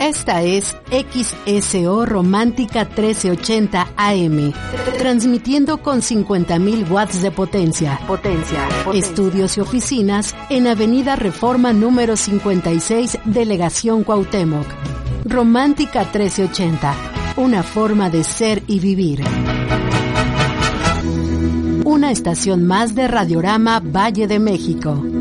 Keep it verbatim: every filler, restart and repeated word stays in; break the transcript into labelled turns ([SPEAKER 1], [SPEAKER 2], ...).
[SPEAKER 1] Esta es X S O Romántica trece ochenta A M, transmitiendo con cincuenta mil watts de potencia. Potencia, potencia. Estudios y oficinas en Avenida Reforma número cincuenta y seis, Delegación Cuauhtémoc. Romántica trece ochenta, una forma de ser y vivir. Una estación más de Radiorama Valle de México.